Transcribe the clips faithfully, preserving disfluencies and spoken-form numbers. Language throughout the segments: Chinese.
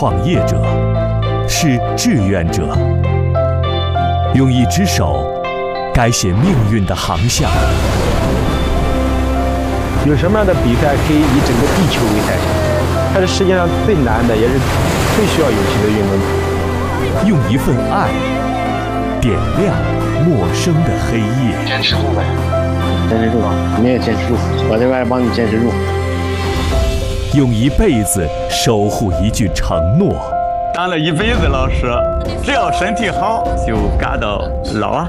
创业者，是志愿者，用一只手改写命运的航向。 有什么样的比赛可以以整个地球为代表？它是世界上最难的，也是最需要勇气的运动。 用一份爱点亮陌生的黑夜。 坚持住呗， 坚持住啊！你也坚持住，我这边帮你坚持住。 用一辈子守护一句承诺。 当了一辈子老师，只要身体好，就干到老啊。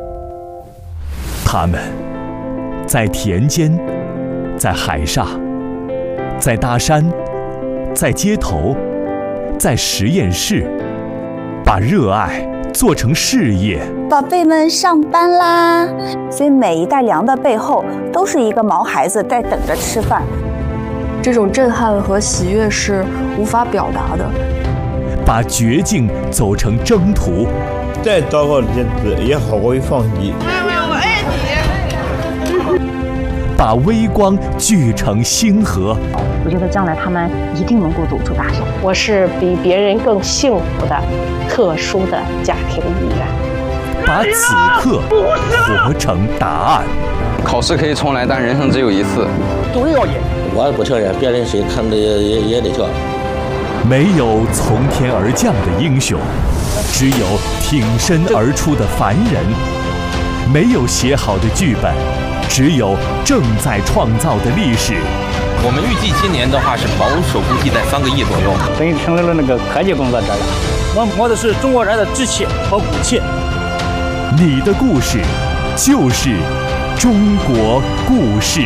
他们在田间，在海上，在大山，在街头，在实验室，把热爱做成事业。 宝贝们上班啦！所以每一袋粮的背后，都是一个毛孩子在等着吃饭。 这种震撼和喜悦是无法表达的。 把绝境走成征途， 再糟糕的日子也好过于放弃。 我爱你。把微光聚成星河。 我觉得将来他们一定能够走出大山。 我是比别人更幸福的特殊的家庭一员。 把此刻活成答案。 考试可以重来，但人生只有一次。 都要演。我也不承认，别人谁看的也也也得跳。 没有从天而降的英雄，只有挺身而出的凡人；没有写好的剧本，只有正在创造的历史。 我们预计今年的话是保守估计在三个亿左右， 等于成为了那个科技工作者了。 我摸的是中国人的志气和骨气。 你的故事就是中国故事。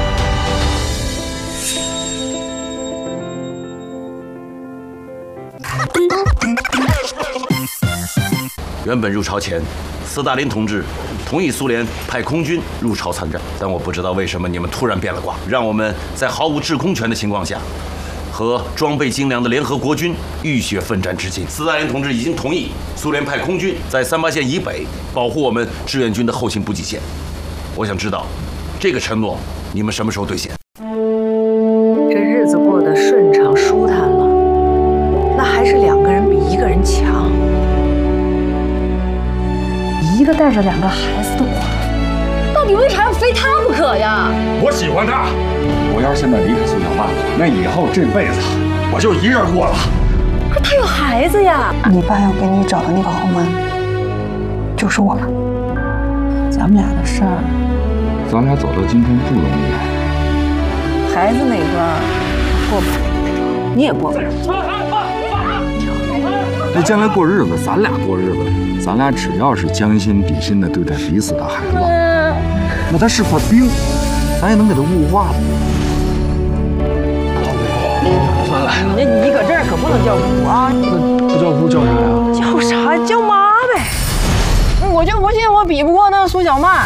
原本入朝前，斯大林同志同意苏联派空军入朝参战，但我不知道为什么你们突然变了卦，让我们在毫无制空权的情况下，和装备精良的联合国军浴血奋战至今。斯大林同志已经同意苏联派空军在三八线以北保护我们志愿军的后勤补给线。我想知道，这个承诺你们什么时候兑现？ 这日子过得顺畅舒坦了，那还是两个人比一个人强。 一个带着两个孩子的我， 到底为啥要非他不可呀？ 我喜欢他，我要是现在离开苏小曼，那以后这辈子我就一人过了。 可他有孩子呀！ 你爸要给你找的那个后妈，就是我了。咱们俩的事儿， 咱俩走到今天不容易。 孩子那边过不了，你也过不了。 那将来过日子，咱俩过日子。咱俩只要是将心比心的对待彼此的孩子，那他是块冰，咱也能给他雾化了。 算了， 你你搁这儿可不能叫姑啊！ 那不叫姑叫啥呀？ 叫啥？叫妈呗！我就不信我比不过那苏小曼。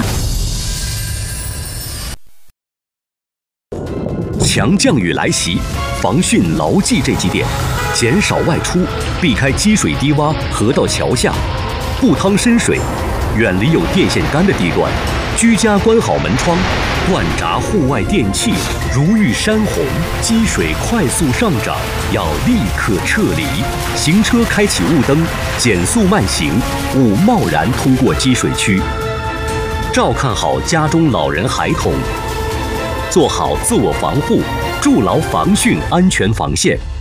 强降雨来袭，防汛牢记这几点：减少外出，避开积水低洼、河道桥下。不趟深水，远离有电线杆的地段，居家关好门窗，断闸户外电器。如遇山洪，积水快速上涨，要立刻撤离。行车开启雾灯，减速慢行，勿贸然通过积水区。照看好家中老人孩童，做好自我防护，筑牢防汛安全防线。